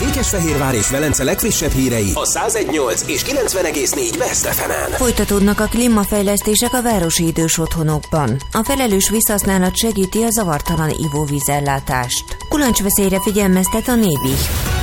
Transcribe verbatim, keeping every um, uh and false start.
Székesfehérvár és Velence legfrissebb hírei a száz egy nyolc és kilencven egész négy Best ef emen. Folytatódnak a klímafejlesztések a városi idős otthonokban. A felelős vízhasználat segíti a zavartalan ivóvízellátást. Kulancsveszélyre figyelmeztet a Nébi.